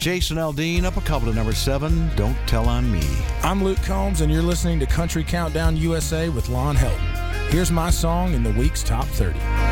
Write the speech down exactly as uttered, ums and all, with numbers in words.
Jason Aldean up a couple of number seven, Don't Tell On Me. I'm Luke Combs, and you're listening to Country Countdown U S A with Lon Helton. Here's my song in the week's top thirty.